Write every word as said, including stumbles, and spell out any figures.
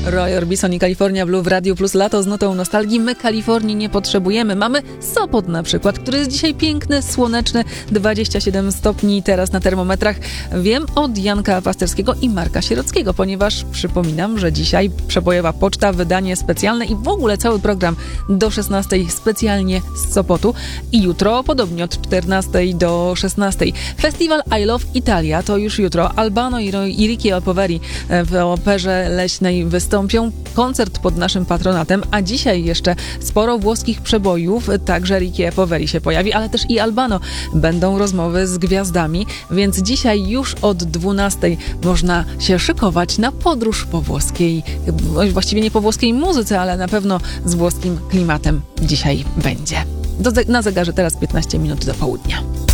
Roy Orbison i California Blue w Radiu Plus Lato z nutą nostalgii. My Kalifornii nie potrzebujemy. Mamy Sopot na przykład, który jest dzisiaj piękny, słoneczny, dwadzieścia siedem stopni teraz na termometrach. Wiem od Janka Pasterskiego i Marka Sierockiego, ponieważ przypominam, że dzisiaj przebojowa poczta, wydanie specjalne i w ogóle cały program do szesnastej specjalnie z Sopotu. I jutro podobnie od czternastej do szesnastej. Festiwal I Love Italia to już jutro. Albano i, Ro- i Ricky Poveri w Operze Leśnej wystąpią. Koncert pod naszym patronatem, a dzisiaj jeszcze sporo włoskich przebojów, także Ricky Poveri się pojawi, ale też i Albano. Będą rozmowy z gwiazdami, więc dzisiaj już od dwunastej można się szykować na podróż po włoskiej, właściwie nie po włoskiej muzyce, ale na pewno z włoskim klimatem dzisiaj będzie. Do, na zegarze teraz piętnaście minut do południa.